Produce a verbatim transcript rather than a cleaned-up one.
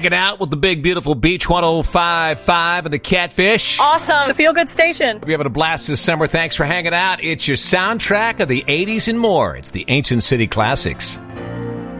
Hanging out with the big, beautiful Beach one oh five point five and the Catfish. Awesome. The Feel Good Station. We're having a blast this summer. Thanks for hanging out. It's your soundtrack of the eighties and more. It's the Ancient City Classics.